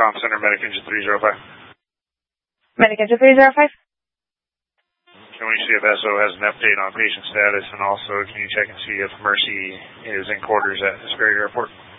Comm Center, Medic Engine 305. Medic Engine 305. Can we see if SO has an update on patient status, and also can you check and see if Mercy is in quarters at Hesperia Airport?